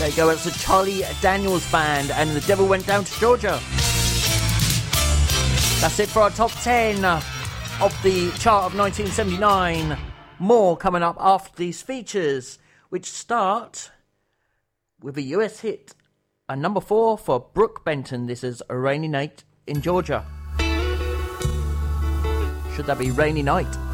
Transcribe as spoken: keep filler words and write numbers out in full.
There you go, it's the Charlie Daniels Band and The Devil Went Down to Georgia. That's it for our top ten of the chart of nineteen seventy-nine. More coming up after these features, which start with a U S hit. And number four for Brooke Benton. This is A Rainy Night in Georgia. Should that be Rainy Night?